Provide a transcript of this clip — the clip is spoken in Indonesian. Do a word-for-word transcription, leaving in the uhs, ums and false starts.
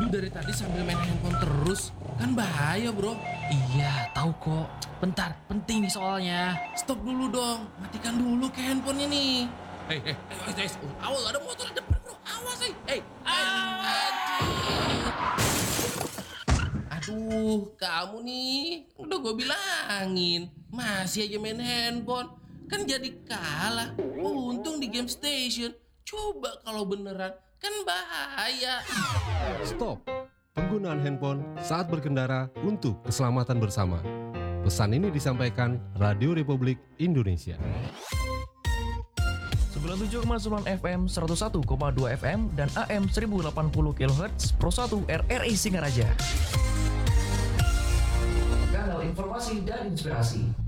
Lu dari tadi sambil main handphone terus, kan bahaya bro. Iya, tahu kok. Bentar, penting nih soalnya. Stop dulu dong, matikan dulu ke handphonenya nih. Hei, hei, ayo guys, awas ada motor di depan bro, awas hei. Hei, aduh, kamu nih, udah gue bilangin, masih aja main handphone, kan jadi kalah. Untung di game station, coba kalau beneran, kan bahaya. Stop penggunaan handphone saat berkendara untuk keselamatan bersama. Pesan ini disampaikan Radio Republik Indonesia. sembilan puluh tujuh koma sembilan F M, seratus satu koma dua F M, dan A M seribu delapan puluh kilohertz Pro satu R R I Singaraja. Kanal informasi dan inspirasi.